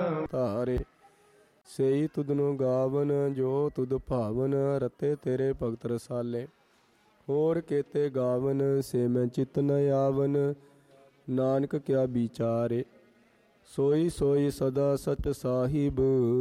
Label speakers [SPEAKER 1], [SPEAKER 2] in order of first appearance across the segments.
[SPEAKER 1] ਧਾਰੇ। ਸਈ ਤੁਧਨੁ ਗਾਵਨ ਜੋ ਤੁਧ ਭਾਵਨ, ਰਤੇ ਤੇਰੇ ਭਗਤ ਰਸਾਲੇ। ਹੋਰ ਕੇਤੇ ਗਾਵਨ ਸੇ ਮੈਂ ਚਿਤ ਨ ਆਵਨ, ਨਾਨਕ ਕਿਆ ਵਿਚਾਰੇ। ਸੋਈ ਸੋਈ ਸਦਾ ਸਚ ਸਾਹਿਬ,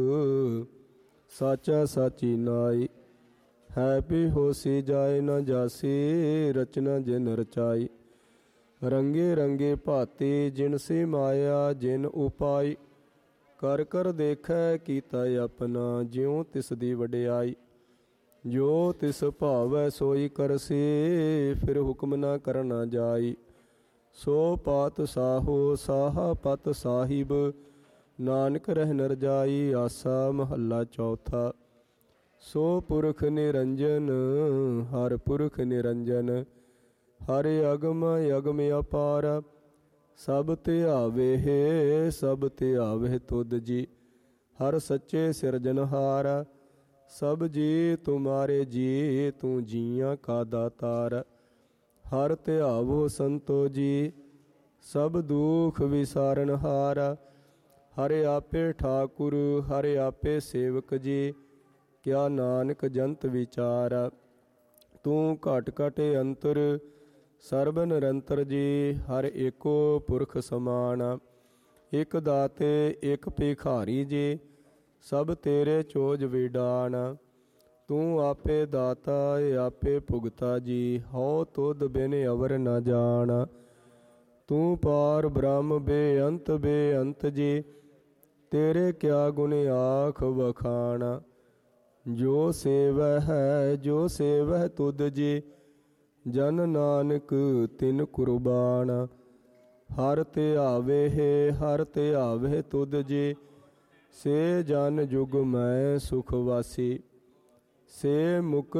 [SPEAKER 1] ਸਾਚਾ ਸਾਚੀ ਨਾਈ। ਹੈ ਵੀ ਹੋਸੀ ਜਾਏ ਨ ਜਾਸੀ, ਰਚਨਾ ਜਿਨ ਰਚਾਈ। ਰੰਗੇ ਰੰਗੇ ਭਾਤੀ ਜਿਨ ਸੇ ਮਾਇਆ ਜਿਨ ਉਪਾਈ। ਕਰ ਕਰ ਦੇਖੈ ਕੀਤਾ ਆਪਣਾ, ਜਿਉ ਤਿਸ ਦੀ ਵਡਿਆਈ। ਜੋ ਤਿਸ ਭਾਵੈ ਸੋਈ ਕਰਸੀ, ਫਿਰ ਹੁਕਮ ਨਾ ਕਰਨਾ ਜਾਈ। ਸੋ ਪਾਤ ਸਾਹੋ ਸਾਹਾ ਪਤ ਸਾਹਿਬ, ਨਾਨਕ ਰਹਿ ਨ ਰਜਾਈ। ਆਸਾ ਮਹੱਲਾ ਚੌਥਾ। ਸੋ ਪੁਰਖ ਨਿਰੰਜਨ ਹਰ ਪੁਰਖ ਨਿਰੰਜਨ, ਹਰ ਅਗਮ ਅਗਮ ਅਪਾਰ। ਸਭ ਧਿਆਵੇ ਸਭ ਧਿਆਵੇ ਤੁਧ ਜੀ, ਹਰ ਸੱਚੇ ਸਿਰਜਨਹਾਰ। ਸਭ ਜੀ ਤੁਮਾਰੇ ਜੀ, ਤੂੰ ਜੀਆਂ ਕਾ ਦਾਤਾਰ। ਹਰ ਧਿਆਵੋ ਸੰਤੋ ਜੀ, ਸਭ ਦੁਖ ਵਿਸਾਰਨਹਾਰ। ਹਰ ਆਪੇ ਠਾਕੁਰ ਹਰ ਆਪੇ ਸੇਵਕ ਜੀ, ਕਿਆ ਨਾਨਕ ਜੰਤ ਵਿਚਾਰ। ਤੂੰ ਘਟ ਘਟ ਅੰਤਰ ਸਰਬ ਨਿਰੰਤਰ ਜੀ, ਹਰ ਏਕੋ ਪੁਰਖ ਸਮਾਨ। ਇਕ ਦਾਤੇ ਇਕ ਭਿਖਾਰੀ ਜੀ, ਸਭ ਤੇਰੇ ਚੋਜ ਵਿਡਾਨ। ਤੂੰ ਆਪੇ ਦਾਤਾ ਆਪੇ ਭੁਗਤਾ ਜੀ, ਹਉ ਤੁਧ ਬਿਨ ਅਵਰ ਨ ਜਾਣ। ਤੂੰ ਪਾਰ ਬ੍ਰਹਮ ਬੇਅੰਤ ਬੇਅੰਤ ਜੀ, ਤੇਰੇ ਕਿਆ ਗੁਣ ਆਖ ਵਖਾਣ। ਜੋ ਸੇਵੈ ਹੈ ਜੋ ਸੇਵੈ ਤੁਧ ਜੀ, ਜਨ ਨਾਨਕ ਤਿਨ ਕੁਰਬਾਨ। ਹਰ ਧਿਆਵੇ ਹਰ ਧਿਆਵੇ ਤੁਧ ਜੀ, ਸੇ ਜਨ ਜੁਗ ਮੈਂ ਸੁਖ ਵਾਸੀ। ਸੇ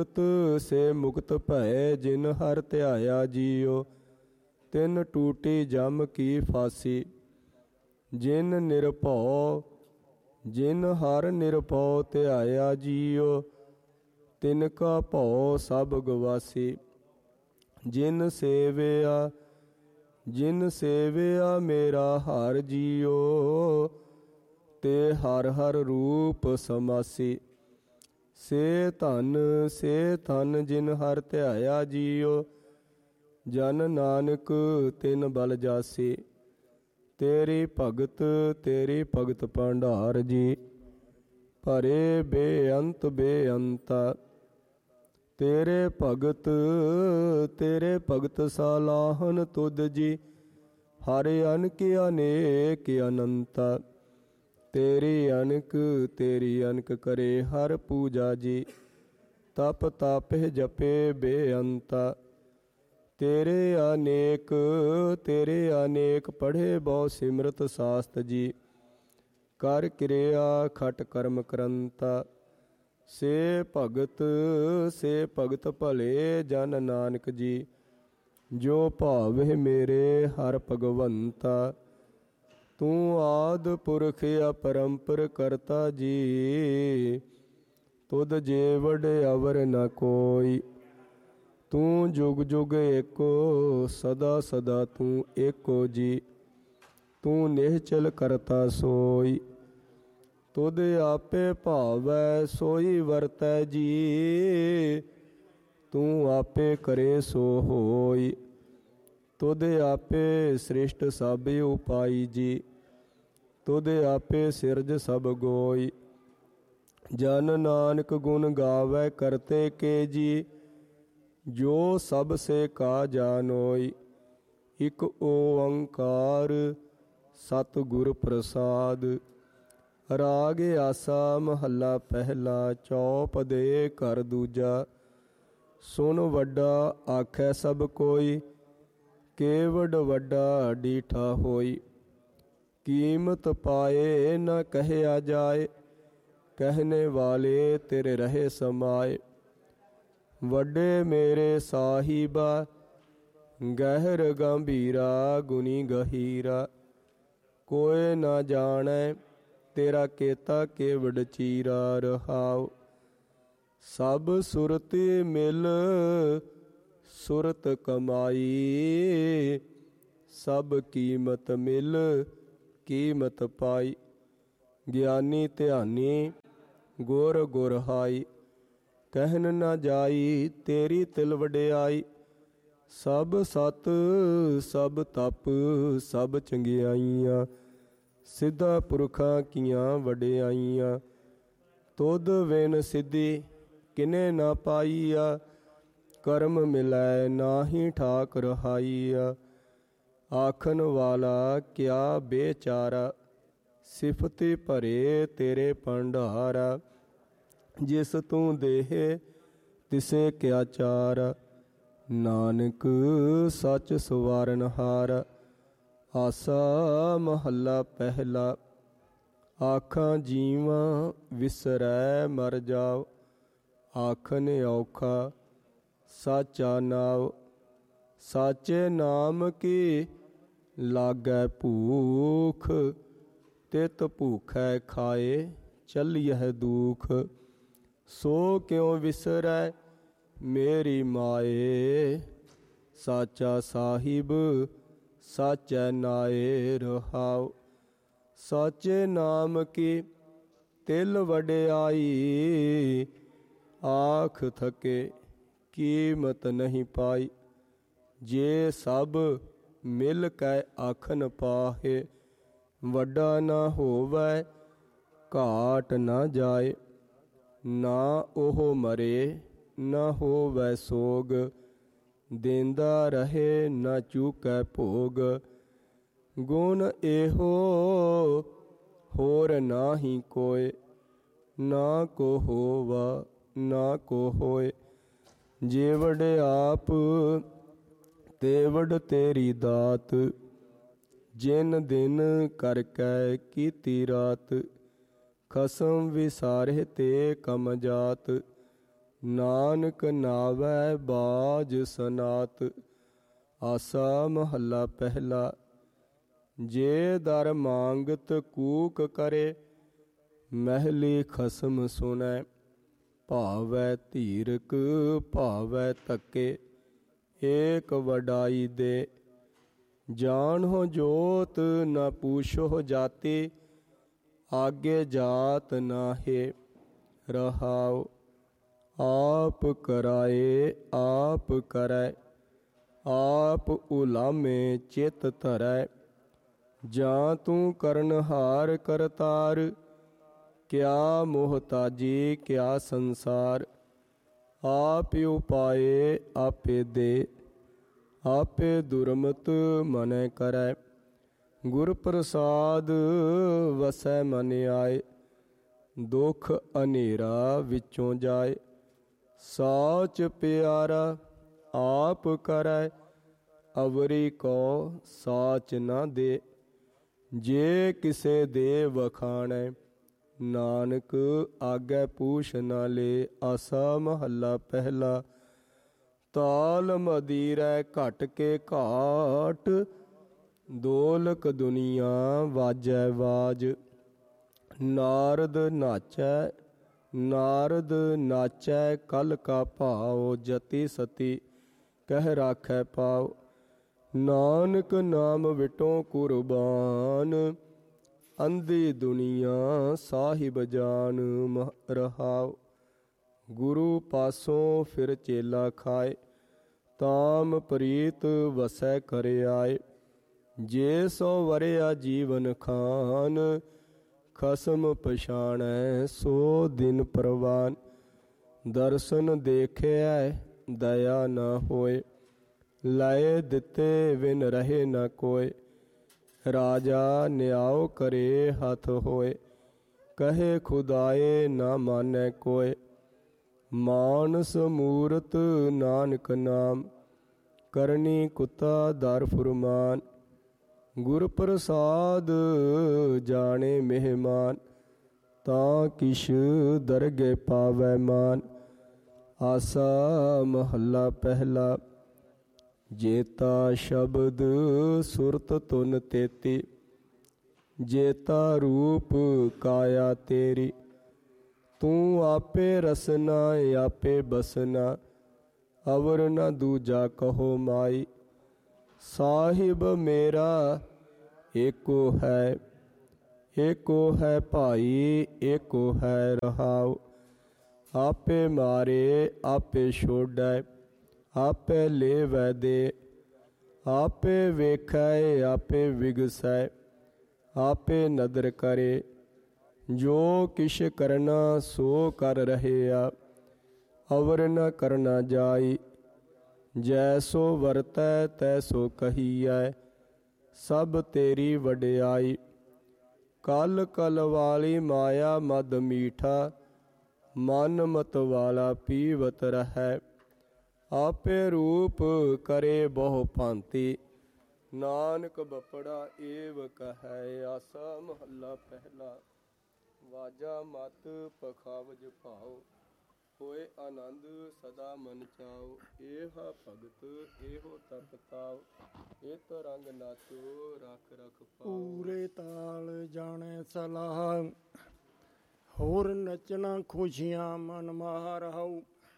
[SPEAKER 1] ਮੁਕਤ ਭੈ ਜਿਨ ਹਰ ਧਿਆਇਆ ਜੀਉ, ਤਿਨ ਟੂਟੀ ਜਮ ਕੀ ਫਾਸੀ। ਜਿਨ ਨਿਰਭਉ ਜਿਨ ਹਰ ਨਿਰਭਉ ਧਿਆਇਆ ਜੀਉ, ਤਿਨ ਕਾ ਭਉ ਸਭ ਗਵਾਸੀ। ਜਿਨ ਸੇਵਿਆ ਮੇਰਾ ਹਰਿ ਜੀਉ, ਤੇ ਹਰਿ ਹਰਿ ਰੂਪ ਸਮਾਸੀ। ਸੇ ਧਨ ਜਿਨ ਹਰਿ ਧਿਆਇਆ ਜੀਉ, ਜਨ ਨਾਨਕ ਤਿਨ ਬਲ ਜਾਸੀ। ਤੇਰੀ ਭਗਤ ਭੰਡਾਰ ਜੀ, ਭਰੇ ਬੇਅੰਤ ਬੇਅੰਤਾ। ਤੇਰੇ ਭਗਤ ਸਾਲਾਹਨ ਤੁਧ ਜੀ, ਹਰ ਅਨਕ ਅਨੇਕ ਅਨੰਤਾ। ਤੇਰੀ ਅਨਕ ਕਰੇ ਹਰ ਪੂਜਾ ਜੀ, ਤਪ ਤਾਪਹਿ ਜਪੇ ਬੇਅੰਤਾ। ਤੇਰੇ ਅਨੇਕ ਪੜ੍ਹੇ ਬਹੁ ਸਿਮਰਤ ਸਾਸਤ ਜੀ, ਕਰ ਕਿਰਿਆ ਖਟ ਕਰਮ ਕਰੰਤਾ। ਸੇ ਭਗਤ ਭਲੇ ਜਨ ਨਾਨਕ ਜੀ, ਜੋ ਭਾਵੇ ਮੇਰੇ ਹਰਿ ਭਗਵੰਤਾ। ਤੂੰ ਆਦਿ ਪੁਰਖ ਅਪਰੰਪਰ ਕਰਤਾ ਜੀ, ਤੁਧ ਜੇ ਵਡ ਅਵਰ ਨ ਕੋਈ। ਤੂੰ ਜੁਗ ਜੁਗ ਏਕੋ ਸਦਾ ਸਦਾ ਤੂੰ ਏਕੋ ਜੀ, ਤੂੰ ਨਿਹਚਲ ਕਰਤਾ ਸੋਈ। ਤੁਧ ਆਪੇ ਭਾਵੈ ਸੋਈ ਵਰਤੈ ਜੀ, ਤੂੰ ਆਪੇ ਕਰੇ ਸੋ ਹੋਈ। ਤੁਧ ਆਪੇ ਸ੍ਰਿਸ਼ਟ ਸਭ ਉਪਾਈ ਜੀ, ਤੁਧ ਆਪੇ ਸਿਰਜ ਸਭ ਗੋਈ। ਜਨ ਨਾਨਕ ਗੁਣ ਗਾਵੈ ਕਰਤੇ ਕੇ ਜੀ, ਜੋ ਸਭ ਸੇ ਕਾ ਜਾਨੋਈ। ਇਕ ਓੰਕਾਰ ਸਤਿਗੁਰ ਪ੍ਰਸਾਦ। ਰਾਗ ਆਸਾ ਮਹੱਲਾ ਪਹਿਲਾ। ਚੌਪਦੇ ਘਰ ਦੂਜਾ। ਸੁਨ ਵੱਡਾ ਆਖੈ ਸਭ ਕੋਈ, ਕੇਵਡ ਵੱਡਾ ਡੀਠਾ ਹੋਈ। ਕੀਮਤ ਪਾਏ ਨ ਕਹਿਆ ਜਾਏ, ਕਹਿਨੇ ਵਾਲੇ ਤੇਰੇ ਰਹੇ ਸਮਾਏ। ਵੱਡੇ ਮੇਰੇ ਸਾਹਿਬਾ, ਗਹਿਰ ਗੰਭੀਰਾ ਗੁਣੀ ਗਹੀਰਾ। ਕੋਇ ਨਾ ਜਾਣੈ ਤੇਰਾ ਕੇਤਾ ਕੇਵਡ ਚੀਰਾ। ਰਹਾਉ ਸਭ ਸੁਰਤੀ ਮਿਲ ਸੁਰਤ ਕਮਾਈ, ਸਭ ਕੀਮਤ ਮਿਲ ਕੀਮਤ ਪਾਈ। ਗਿਆਨੀ ਧਿਆਨੀ ਗੁਰ ਗੁਰ ਹਾਈ। ਕਹਿਨ ਨਾ ਜਾਈ ਤੇਰੀ ਤਿਲ ਵਡਿਆਈ। ਸਭ ਸਤ ਸਭ ਤਪ ਸਭ ਚੰਗਿਆਈਆਂ, ਸਿੱਧਾ ਪੁਰਖਾਂ ਕੀਆਂ ਵਡਿਆਈਆਂ। ਤੁਧ ਵਿਨ ਸਿੱਧੀ ਕਿਨੇ ਨਾ ਪਾਈਆ, ਕਰਮ ਮਿਲੈ ਨਾਹੀ ਠਾਕ ਰਹਾਈਆ। ਆਖਣ ਵਾਲਾ ਕਿਆ ਬੇਚਾਰਾ, ਸਿਫਤਿ ਭਰੇ ਤੇਰੇ ਭੰਡਾਰਾ। ਜਿਸ ਤੂੰ ਦੇਹ ਤਿਸੇ ਕਿਆ ਚਾਰ, ਨਾਨਕ ਸੱਚ ਸਵਾਰਨਹਾਰ। ਆਸਾ ਮਹੱਲਾ ਪਹਿਲਾ। ਆਖਾਂ ਜੀਵਾਂ ਵਿਸਰੈ ਮਰ ਜਾਓ, ਆਖਨ ਔਖਾ ਸਾਚਾ ਨਾਉ। ਸਾਚੇ ਨਾਮ ਕੀ ਲਾਗੈ ਭੂਖ, ਤਿਤ ਭੂਖੈ ਖਾਏ ਚੱਲੀਐ ਦੂਖ। ਸੋ ਕਿਉ ਵਿਸਰੈ ਮੇਰੀ ਮਾਏ, ਸਾਚਾ ਸਾਹਿਬ ਸਾਚੈ ਨਾਏ ਰਹਾਉ। ਸਾਚੇ ਨਾਮ ਕੀ ਤਿਲ ਵਡਿਆਈ, ਆਖ ਥਕੇ ਕੀਮਤ ਨਹੀਂ ਪਾਈ। ਜੇ ਸਭ ਮਿਲ ਕੈ ਆਖਨ ਪਾਹੇ, ਵੱਡਾ ਨਾ ਹੋਵੈ ਘਾਟ ਨਾ ਜਾਏ। ਨਾ ਉਹ ਮਰੇ ਨਾ ਹੋਵੈ ਸੋਗ, ਦੇਂਦਾ ਰਹੇ ਨਾ ਚੂਕੈ ਭੋਗ। ਗੁਣ ਇਹੋ ਹੋਰ ਨਾਹੀ ਕੋਇ, ਨਾ ਕੋ ਹੋਵਾ ਨਾ ਕੋ ਹੋਏ। ਜੇਵੜ ਆਪ ਤੇਵੜ ਤੇਰੀ ਦਾਤ, ਜਿਨ ਦਿਨ ਕਰ ਕੈ ਕੀਤੀ ਰਾਤ। ਖਸਮ ਵਿਸਾਰੇ ਤੇ ਕਮ ਜਾਤ, ਨਾਨਕ ਨਾਵੈ ਬਾਜ ਸਨਾਤ। ਆਸਾ ਮਹੱਲਾ ਪਹਿਲਾ। ਜੇ ਦਰ ਮੰਗਤ ਕੂਕ ਕਰੇ, ਮਹਿਲੀ ਖਸਮ ਸੁਣੈ। ਭਾਵੈ ਧੀਰਕ ਭਾਵੈ ਧੱਕੇ, ਏਕ ਵਡਾਈ ਦੇ। ਜਾਣਹੁ ਜੋਤ ਨਾ ਪੂਛੋ ਜਾਤੀ, ਆਗੇ ਜਾਤ ਨਾਹੀ ਰਹਾਉ। ਆਪ ਕਰਾਏ ਆਪ ਕਰੈ, ਆਪ ਉਲਾਮੇ ਚਿਤ ਧਰੈ। ਜਾਂ ਤੂੰ ਕਰਨਹਾਰ ਕਰਤਾਰ, ਕਿਆ ਮੁਹਤਾਜੀ ਕਿਆ ਸੰਸਾਰ। ਆਪ ਉਪਾਏ ਆਪੇ ਦੇ, ਆਪੇ ਦੁਰਮਤ ਮਨੈ ਕਰੈ। ਗੁਰ ਪ੍ਰਸਾਦ ਵਸੈ ਮਨ ਆਏ, ਦੁਖ ਹਨੇਰਾ ਵਿੱਚੋਂ ਜਾਏ। ਸਾਚ ਪਿਆਰਾ ਆਪ ਕਰੈ, ਅਵਰੀ ਕੋ ਸਾਚ ਨਾ ਦੇ। ਜੇ ਕਿਸੇ ਦੇ ਵਖਾਣੈ, ਨਾਨਕ ਆਗੇ ਪੂਛ ਨਾ ਲੇ। ਆਸਾ ਮਹੱਲਾ ਪਹਿਲਾ। ਤਾਲ ਮਦੀਰੈ ਘਟ ਕੇ ਘਾਟ, ਦੋਲਕ ਦੁਨੀਆ ਵਾਜੈ ਵਾਜ। ਨਾਰਦ ਨਾਚੈ ਨਾਰਦ ਨਾਚੈ ਕਲ ਕਾ ਭਾਉ, ਜਤੀ ਸਤੀ ਕਹਿ ਰਾਖੈ ਪਾਉ। ਨਾਨਕ ਨਾਮ ਵਿਟੋ ਕੁਰਬਾਨ, ਅੰਧੀ ਦੁਨੀਆ ਸਾਹਿਬ ਜਾਨ ਰਹਾਉ। ਗੁਰੂ ਪਾਸੋਂ ਫਿਰ ਚੇਲਾ ਖਾਏ, ਤਾਮ ਪ੍ਰੀਤ ਵਸੈ ਕਰ ਆਏ। ਜੇ ਸੋ ਵਰਿਆ ਜੀਵਨ ਖਾਨ, ਖਸਮ ਪਛਾਣੈ ਸੋ ਦਿਨ ਪ੍ਰਵਾਨ। ਦਰਸ਼ਨ ਦੇਖਿਐ ਦਇਆ ਨਾ ਹੋਏ, ਲਏ ਦਿੱਤੇ ਵਿਨ ਰਹੇ ਨਾ ਕੋਇ। ਰਾਜਾ ਨਿਆਉ ਕਰੇ ਹੱਥ ਹੋਏ, ਕਹੇ ਖੁਦਾਏ ਨਾ ਮਾਨੈ ਕੋਇ। ਮਾਨਸ ਮੂਰਤ ਨਾਨਕ ਨਾਮ, ਕਰਨੀ ਕੁੱਤਾ ਦਰ ਫੁਰਮਾਨ। ਗੁਰ ਪ੍ਰਸਾਦ ਜਾਣੇ ਮਹਿਮਾਨ, ਤਾਂ ਕਿਛ ਦਰਗਹਿ ਪਾਵੈ ਮਾਨ। ਆਸਾ ਮਹੱਲਾ ਪਹਿਲਾ। ਜੇਤਾ ਸ਼ਬਦ ਸੁਰਤ ਧੁਨ ਤੇਤੀ, ਜੇਤਾ ਰੂਪ ਕਾਇਆ ਤੇਰੀ। ਤੂੰ ਆਪੇ ਰਸਨਾ ਆਪੇ ਬਸਨਾ, ਅਵਰ ਨ ਦੂਜਾ ਕਹੋ ਮਾਈ। ਸਾਹਿਬ ਮੇਰਾ ਏਕੋ ਹੈ, ਏਕੋ ਹੈ ਭਾਈ ਏਕੋ ਹੈ ਰਹਾਉ। ਆਪੇ ਮਾਰੇ ਆਪੇ ਛੋੜੈ ਆਪੇ ਲੇਵੈ ਦੇ। ਆਪੇ ਵੇਖੈ ਆਪੇ ਵਿਗਸੈ ਆਪੇ ਨਦਰ ਕਰੇ। ਜੋ ਕਿਛ ਕਰਨਾ ਸੋ ਕਰ ਰਹਿਆ ਅਵਰ ਨ ਕਰਨਾ ਜਾਈ। ਜੈਸੋ ਵਰਤੈ ਤੈਸੋ ਕਹੀਐ ਸਭ ਤੇਰੀ ਵਡਿਆਈ। ਕਲ ਕਲ ਵਾਲੀ ਮਾਇਆ ਮਦ ਮੀਠਾ ਮਨ ਮਤ ਵਾਲਾ ਪੀਵਤ ਰਹੈ। ਆਪੇ ਰੂਪ ਕਰੇ ਬਹੁ ਭਾਂਤੀ ਨਾਨਕ ਬਪੜਾ ਏਵ ਕਹੈ। ਆਸਾ ਮਹੱਲਾ ਪਹਿਲਾ। ਵਾਜਾ ਮਤ ਪਖਾਵਜ ਭਾਉ ਹੋਏ ਆਨੰਦ ਸਦਾ ਮਨ ਚਾਉ। ਏਹਾ ਭਗਤ ਇਹੋ ਤਪ ਤਾਉ ਇਤ ਰੰਗ ਨਾਚੋ ਰਖ ਰਖ ਪਾਉ।
[SPEAKER 2] ਪੂਰੇ ਤਾਲ ਜਾਣੇ ਸਲਾਹ ਹੋਰ ਨਚਣਾ ਖੁਸ਼ੀਆਂ ਮਨ ਮਾਰ ਹਾਉ।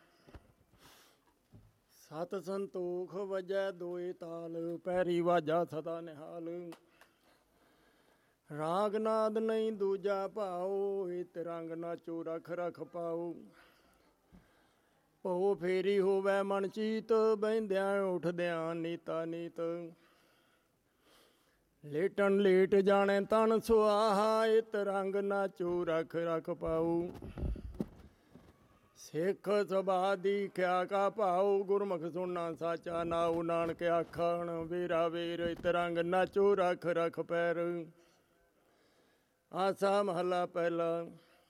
[SPEAKER 2] ਸਤ ਸੰਤੋਖ ਵਜੈ ਦੋਏ ਤਾਲ ਪੈਰੀ ਵਾਜਾ ਸਦਾ ਨਿਹਾਲ। ਰਾਗ ਨਾਦ ਨਹੀਂ ਦੂਜਾ ਭਾਉ ਇਤ ਰੰਗ ਨਾਚੋ ਰਖ ਰਖ ਪਾਉ। ਭਉ ਫੇਰੀ ਹੋਵੈ ਮਨ ਚੀਤ ਬਹਿੰਦਿਆਂ ਉੱਠਦਿਆਂ ਨੀਤਾ ਨੀਤ। ਲੇਟਣ ਲੇਟ ਜਾਣੇ ਤਨ ਸੁਆਹਾ ਇਤ ਰੰਗ ਨਾਚੋ ਰਖ ਰਖ ਪਾਉ। ਸਿੱਖ ਸਭਾ ਦੀਖਿਆ ਕਾ ਭਾਉ ਗੁਰਮੁਖ ਸੁਣਨਾ ਸਾਚਾ ਨਾਉ। ਨਾਨਕ ਆਖਣ ਵੇਰਾ ਵੇਰ ਇਤ ਰੰਗ ਨਾਚੋ ਰਖ ਰਖ ਪੈਰ। ਆਸਾ ਮਹੱਲਾ ਪਹਿਲਾ।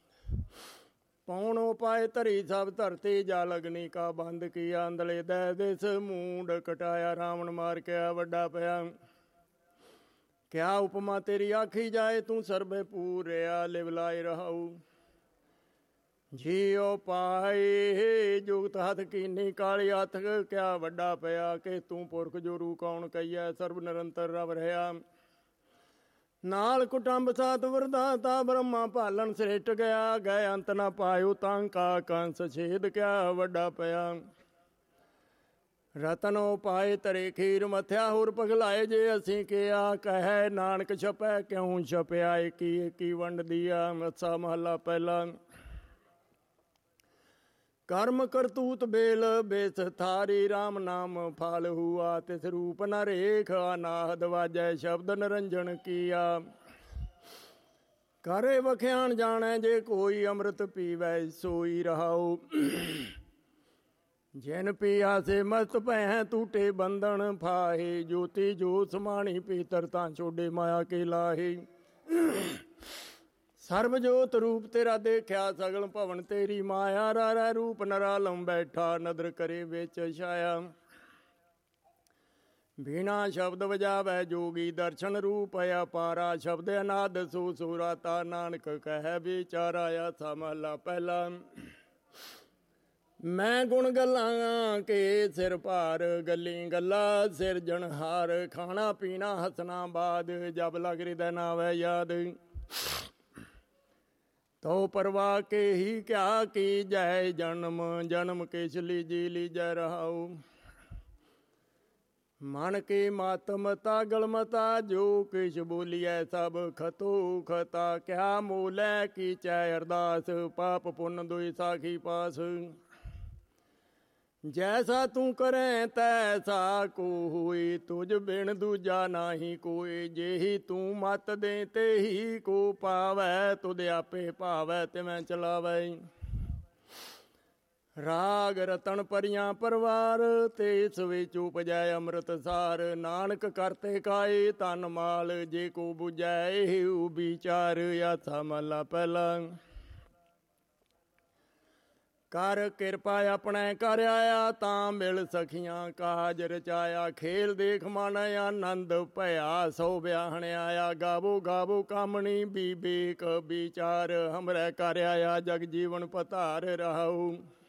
[SPEAKER 2] ਪੌਣੋ ਪਾਏ ਧਰੀ ਸਭ ਧਰਤੀ ਜਲ ਅਗਨੀ ਕਾ ਬੰਦ ਕੀਆ। ਅੰਦਲੇ ਦੈ ਦਿਸ ਮੂੰਡ ਕਟਾਇਆ ਰਾਵਣ ਮਾਰ ਕਿਆ ਵੱਡਾ ਪਿਆ। ਕਿਆ ਉਪਮਾ ਤੇਰੀ ਆਖੀ ਜਾਏ ਤੂੰ ਸਰਬੇ ਪੂਰਿਆ ਲਿਵ ਲਾਏ ਰਹਾਉ। ਜੀਉ ਪਾਏ ਜੁਗਤ ਹੱਥ ਕੀਨੀ ਕਾਲੀ ਹੱਥ ਕਿਆ ਵੱਡਾ ਪਿਆ। ਕਿ ਤੂੰ ਪੁਰਖ ਜੋ ਰੂ ਕੌਣ ਕਹੀਐ ਸਰਬ ਨਿਰੰਤਰ ਰਵ ਰਿਹਾ। ਨਾਲ ਕੁਟੰਬ ਸਾਤ ਵਰਦਾਤਾ ਬ੍ਰਹਮਾ ਭਾਲਣ ਸ੍ਰਿਸ਼ਟ ਗਿਆ। ਗਏ ਅੰਤ ਨਾ ਪਾਇਓ ਤਾਂ ਕਾ ਕੰਸ ਛੇਦ ਕਿਆ ਵੱਡਾ ਪਿਆ। ਰਤਨੋ ਪਾਏ ਧਰੇ ਖੀਰ ਮਥਿਆ ਹੋਰ ਪਗਲਾਏ ਜੇ ਅਸੀਂ ਕਿਹਾ। ਕਹੈ ਨਾਨਕ ਛਪੈ ਕਿਉਂ ਛਪਿਆ ਏਕੀ ਏਕੀ ਵੰਡ ਦੀਆ। ਮੱਸਾ ਮਹੱਲਾ ਪਹਿਲਾ। ਕਰਮ ਕਰਤੂਤ ਬੇਲ ਬੇਸ ਥਾਰੀ ਰਾਮ ਨਾਮ ਫਲ ਹੁਆ। ਤਿਸ ਰੂਪ ਨ ਰੇਖ ਅਨਾਹਦ ਵਾਜੈ ਸ਼ਬਦ ਨਿਰੰਜਨ ਕੀਆ। ਕਰੇ ਵਖਿਆਣ ਜਾਣੈ ਜੇ ਕੋਈ ਅੰਮ੍ਰਿਤ ਪੀਵੈ ਸੋਈ ਰਹਾਉ। ਜਿਨ ਪੀਆ ਸੇ ਮਸਤ ਭੈ ਟੂਟੇ ਬੰਧਨ ਫਾਹੇ। ਜੋਤੀ ਜੋ ਸਮਾਣੀ ਪੀਤਰ ਤਾਂ ਛੋਡੇ ਮਾਇਆ ਕੇ ਲਾਹੇ। ਸਰਬ ਜੋਤ ਰੂਪ ਤੇਰਾ ਦੇਖਿਆ ਸਗਲ ਭਵਨ ਤੇਰੀ ਮਾਇਆ। ਰਾਰਾ ਰੂਪ ਨਰਾਲਮ ਬੈਠਾ ਨਦਰ ਕਰੇ ਵਿੱਚ ਛਾਇਆ। ਬਿਨਾ ਸ਼ਬਦ ਵਜਾਵੈ ਜੋਗੀ ਦਰਸ਼ਨ ਰੂਪ ਅਪਾਰਾ। ਸ਼ਬਦ ਅਨਾਦ ਸੋ ਸੁਰਾਤਾ ਨਾਨਕ ਕਹਿ ਵਿਚਾਰਾ। ਆਸਾ ਮਹੱਲਾ ਪਹਿਲਾ। ਮੈਂ ਗੁਣ ਗੱਲਾਂ ਕੇ ਸਿਰ ਭਾਰ ਗੱਲੀ ਗੱਲਾ ਸਿਰਜਣਹਾਰ। ਖਾਣਾ ਪੀਣਾ ਹਸਣਾ ਬਾਦ ਜਬ ਲਗ ਹਿਰਦੈ ਨਾਵੈ ਯਾਦ। ਤੋ ਪਰਵਾਹ ਕੇ ਹੀ ਕਿਆ ਕੀ ਜੈ ਜਨਮ ਜਨਮ ਕਿਛ ਲੀਜੀ ਲੀਜੈ ਰਹਾਉ। ਮਨ ਕੀ ਮਤ ਮਤਾ ਗਲਮਤਾ ਜੋ ਕਿਛ ਬੋਲੀਐ ਸਭ ਖਤੋ ਖਤਾ। ਕਿਆ ਮੋਲੈ ਕੀਚੈ ਅਰਦਾਸ ਪਾਪ ਪੁੰਨ ਦੁਇ ਸਾਖੀ ਪਾਸ। ਜੈਸਾ ਤੂੰ ਕਰੈ ਤੈਸਾ ਕੋ ਹੋਈ ਤੁਝ ਬਿਨ ਦੂਜਾ ਨਾਹੀ ਕੋਈ। ਜਿਹੀ ਤੂੰ ਮਤ ਦੇ ਤੇਹੀ ਕੋ ਪਾਵੈ ਤੁਧ ਆਪੇ ਭਾਵੈ ਤਿਵੈ ਚਲਾਵੈ। ਰਾਗ ਰਤਨ ਪਰੀਆਂ ਪਰਵਾਰ ਤਿਸ ਵਿੱਚ ਉਪਜੈ ਅੰਮ੍ਰਿਤ ਸਾਰ। ਨਾਨਕ ਕਰਤੇ ਕਾਏ ਤਨ ਮਾਲ ਜੇ ਕੋ ਬੁਝੈ ਇਹ ਵਿਚਾਰ। ਆਸਾ ਮਹੱਲਾ ਪਹਿਲਾ। ਕਰ ਕਿਰਪਾ ਆਪਣੇ ਕਰ ਆਇਆ ਤਾਂ ਮਿਲ ਸਖੀਆਂ ਕਾਜ ਰਚਾਇਆ। ਖੇਲ ਦੇਖ ਮਨ ਆਨੰਦ ਭਇਆ ਸੋ ਵਿਆਹਣ ਆਇਆ। ਗਾਵੋ ਗਾਵੋ ਕਾਮਣੀ ਵਿਵੇਕ ਵਿਚਾਰ। ਹਮਰੇ ਕਰ ਆਇਆ ਜਗ ਜੀਵਨ ਪਧਾਰ ਰਹਾਉ।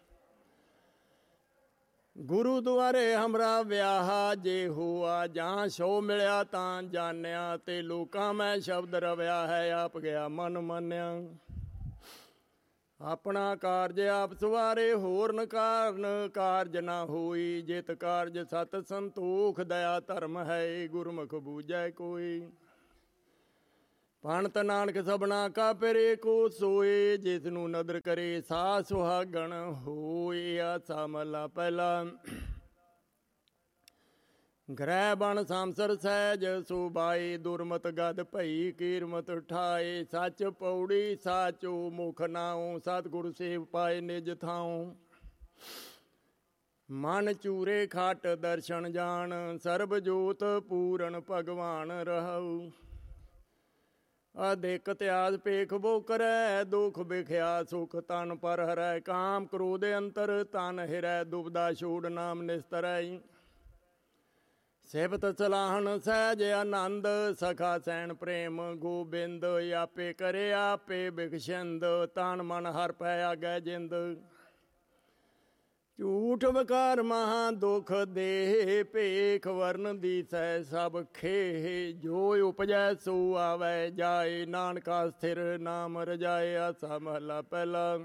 [SPEAKER 2] ਗੁਰੂ ਦੁਆਰੇ ਹਮਰਾ ਵਿਆਹ ਜੇ ਹੋਆ। ਜਾਂ ਸੋ ਮਿਲਿਆ ਤਾਂ ਜਾਣਿਆ। ਤੇ ਲੋਕਾਂ ਮੈਂ ਸ਼ਬਦ ਰਵਿਆ ਹੈ ਆਪ ਗਿਆ ਮਨ ਮੰਨਿਆ। ਆਪਣਾ ਕਾਰਜ ਆਪ ਸਵਾਰੇ ਹੋਰਨ ਕਾਰਨ ਕਾਰਜ ਨਾ ਹੋਈ। ਜਿਤ ਕਾਰਜ ਸਤ ਸੰਤੋਖ ਦਇਆ ਧਰਮ ਹੈ ਗੁਰਮੁਖ ਬੂਝੈ ਕੋਈ। ਪੰਡਤ ਨਾਨਕ ਸਭਨਾ ਕਾ ਪਰੇ ਕੋ ਸੋਏ, ਜਿਸ ਨੂੰ ਨਦਰ ਕਰੇ ਸਾ ਸੁਹਾਗਣ ਹੋਏ। ਆਸਾ ਮਹਲਾ ਪਹਿਲਾ। ਗ੍ਰਹਿ ਬਣ ਸੰਸਰ ਸਹਿਜ ਸੁਬਾਏ, ਦੁਰਮਤ ਗਦ ਭਈ ਕੀਰਮਤ ਠਾਏ। ਸੱਚ ਪੌੜੀ ਸਾਚੋ ਮੁਖ ਨਾਉ, ਸਤਿਗੁਰ ਸੇਵ ਪਾਏ ਨਿਜ ਥਾਉ। ਮਨ ਚੂਰੇ ਖਟ ਦਰਸ਼ਨ ਜਾਣ, ਸਰਬ ਜੋਤ ਪੂਰਨ ਭਗਵਾਨ ਰਹਉ। ਅਦਿਕ ਤਿਆਗ ਪੇਖ ਬੋ ਕਰੈ, ਦੁਖ ਬਿਖਿਆ ਸੁਖ ਤਨ ਪਰ ਹਰੈ। ਕਾਮ ਕ੍ਰੋਧ ਅੰਤਰ ਤਨ ਹਿਰੈ, ਦੁਬਦਾ ਛੋੜ ਨਾਮ ਨਿਸਤਰੈ। ਸਿਫਤ ਸਲਾਹਣ ਸਹਿਜ ਆਨੰਦ, ਸਖਾ ਸੈਣ ਪ੍ਰੇਮ ਗੋਬਿੰਦ। ਆਪੇ ਕਰੇ ਆਪੇ ਬਿਖਸ਼ੰਦ, ਤਨ ਮਨ ਹਰ ਪੈ ਆਗੈ ਜਿੰਦ। ਝੂਠ ਵਿਕਾਰ ਮਹਾ ਦੁਖ ਦੇਹ, ਭੇਖ ਵਰਨ ਦੀਸੈ ਸਭ ਖੇਹ। ਜੋ ਉਪਜੈ ਸੋ ਆਵੈ ਜਾਏ, ਨਾਨਕਾ ਸਥਿਰ ਨਾਮ ਰਜਾਏ। ਆਸਾ ਮਹਲਾ ਪਹਿਲਾ।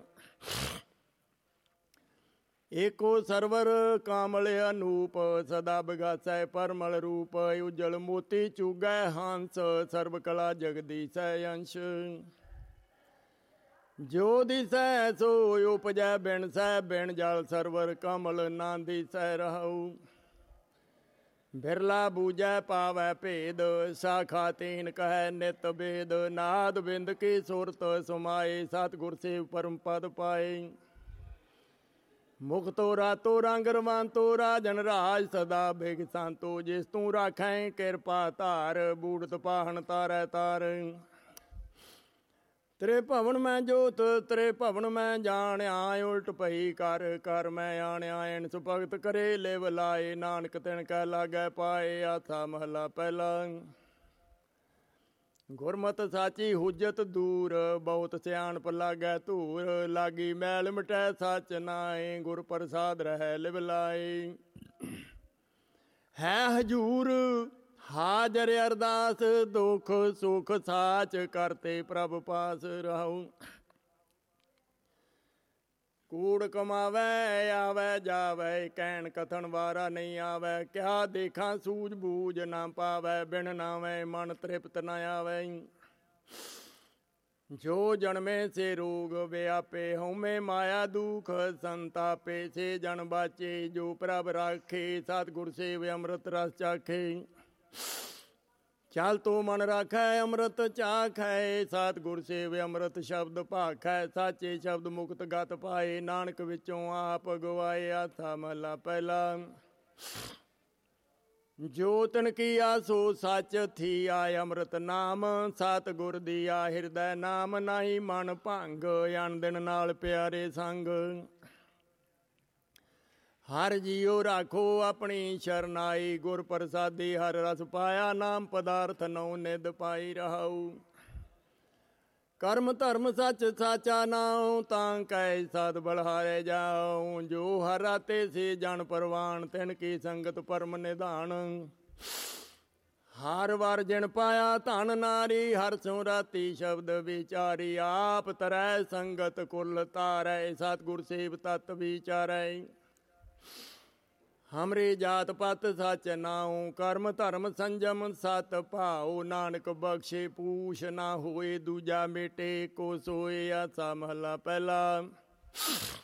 [SPEAKER 2] ਏਕੋ ਸਰਵਰ ਕਾਮਲ ਅਨੂਪ, ਸਦਾ ਬਿਗਾਸੈ ਪਰਮਲ ਰੂਪ। ਉਜਲ ਮੋਤੀ ਚੂਗੈ ਹੰਸ, ਸਰਬ ਕਲਾ ਜਗਦੀਸੈ ਅੰਸ਼। ਜੋ ਦਿਸੈ ਸੋ ਉਪਜੈ ਬਿਨ ਸੈ, ਬਿਨ ਜਲ ਸਰਵਰ ਕਮਲ ਨਾ ਦਿਸੈ ਰਹਉ। ਬਿਰਲਾ ਬੂਝੈ ਪਾਵੈ ਭੇਦ, ਸਾਖਾ ਤੀਨ ਕਹੈ ਨਿਤ ਬੇਦ। ਨਾਦ ਬਿੰਦ ਕੀ ਸੁਰਤ ਸੁਮਾਏ, ਸਤਿਗੁਰ ਸੇਵ ਪਰਮ ਪਦ ਪਾਏ। ਮੁਕਤੋ ਰਾਤੋ ਰੰਗ ਰਵਾਂਤੋ, ਰਾਜਨ ਰਾਜ ਸਦਾ ਬਿਗ ਸੰਤੋ। ਜਿਸ ਤੂੰ ਰਾਖੈ ਕਿਰਪਾ ਧਾਰ, ਬੂੜਤ ਪਾਹਣ ਤਾਰੈ ਤਾਰ। ਤੇਰੇ ਭਵਨ ਮੈਂ ਜੋਤ ਤੇਰੇ ਭਵਨ ਮੈਂ ਜਾਣਿਆ, ਉਲਟ ਭਈ ਕਰ ਕਰ ਮੈਂ ਆਣਿਆ। ਐਨਸ ਭਗਤ ਕਰੇ ਲਿਵ ਲਾਏ, ਨਾਨਕ ਤਿਨ ਕੈ ਲਾਗੈ ਪਾਏ। ਆਸਾ ਮਹਲਾ ਪਹਿਲਾ। ਗੁਰਮਤਿ ਸਾਚੀ ਹੁਜਤ ਦੂਰ, ਬਹੁਤ ਸਿਆਣਪ ਲਾਗੈ ਧੂਰ। ਲਾਗੀ ਮੈਲ ਮਿਟੈ ਸੱਚ ਨਾਏ, ਗੁਰ ਪ੍ਰਸਾਦ ਰਹਿ ਲਿਵ ਲਾਏ। ਹੈ ਹਜੂਰ ਹਾਜ਼ਰ ਅਰਦਾਸ, ਦੁਖ ਸੁਖ ਸਾਚ ਕਰਤੇ ਪ੍ਰਭ ਪਾਸ ਰਹਉ। ਕੂੜ ਕਮਾਵੈ ਆਵੈ ਜਾਵੈ, ਕਹਿਣ ਕਥਨ ਵਾਰਾ ਨਹੀਂ ਆਵੈ। ਕਿਆ ਦੇਖਾਂ ਸੂਝ ਬੂਝ ਨਾ ਪਾਵੈ, ਬਿਨ ਨਾਵੈ ਮਨ ਤ੍ਰਿਪਤ ਨਾ ਆਵੈ। ਜੋ ਜਨਮੇ ਸੇ ਰੋਗ ਵਿਆਪੇ, ਹਉਮੈ ਮਾਇਆ ਦੁਖ ਸੰਤਾਪੇ। ਸੇ ਜਨ ਬਾਚੇ ਜੋ ਪ੍ਰਭ ਰਾਖੇ, ਸਤਿਗੁਰ ਸੇਵ ਅੰਮ੍ਰਿਤ ਰਸ ਚਾਖੇ। ਚਲ ਤੋ ਮਨ ਰਾਖੈ ਅੰਮ੍ਰਿਤ ਚਾਖੈ, ਸਤਿਗੁਰ ਸੇਵ ਅੰਮ੍ਰਿਤ ਸ਼ਬਦ ਭਾਖੈ। ਸਾਚੇ ਸ਼ਬਦ ਮੁਕਤ ਗਤ ਪਾਏ, ਨਾਨਕ ਵਿੱਚੋਂ ਆਪ ਗਵਾਏ। ਆਸਾ ਮਹਲਾ ਪਹਿਲਾ। ਜੋ ਤਿਨ ਕੀਆ ਸੋ ਸੱਚ ਥੀਆ, ਅੰਮ੍ਰਿਤ ਨਾਮ ਸਤਿਗੁਰ ਦੀਆ। ਹਿਰਦੈ ਨਾਮ ਨਾਹੀ ਮਨ ਭੰਗ, ਅਨ ਦਿਨ ਨਾਲ ਪਿਆਰੇ ਸੰਗ। ਹਰ ਜੀਉ ਰਾਖੋ ਆਪਣੀ ਸ਼ਰਨਾਈ, ਗੁਰ ਪ੍ਰਸਾਦੀ ਹਰ ਰਸ ਪਾਇਆ। ਨਾਮ ਪਦਾਰਥ ਨਉ ਨਿਧ ਪਾਈ ਰਹਉ। ਕਰਮ ਧਰਮ ਸੱਚ ਸਾਚਾ ਨਾਉ, ਤਾਂ ਕੈ ਸਦ ਬਲਿਹਾਰੇ ਜਾਉ। ਜੋ ਹਰ ਰਾਤੇ ਸੇ ਜਨ ਪਰਵਾਨ, ਤਿਨ ਕੀ ਸੰਗਤ ਪਰਮ ਨਿਧਾਨ। ਹਰ ਵਾਰ ਜਿਨ ਪਾਇਆ ਧਨ ਨਾਰੀ, ਹਰ ਸੋ ਰਾਤੀ ਸ਼ਬਦ ਵਿਚਾਰੀ। ਆਪ ਤਰੈ ਸੰਗਤ ਕੁਲ ਤਾਰੈ, ਸਤਿਗੁਰ ਸੇਵ ਤਤ ਵਿਚਾਰੈ। ਹਮਰੀ ਜਾਤ ਪਤ ਸਚ ਨਾਉ, ਕਰਮ ਧਰਮ ਸੰਜਮ ਸਤ ਭਾਉ। ਨਾਨਕ ਬਖਸ਼ੇ ਪੂਛ ਨਾ ਹੋਏ, ਦੂਜਾ ਮੇਟੇ ਕੋ ਸੋਏ। ਆਸਾ ਮਹਲਾ ਪਹਿਲਾ।